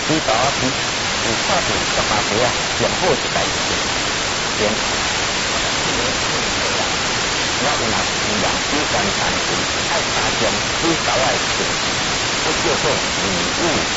指导是看住十八岁啊，上好一代先。我有若有人主观谈判，爱加强指导的程序，这叫做义务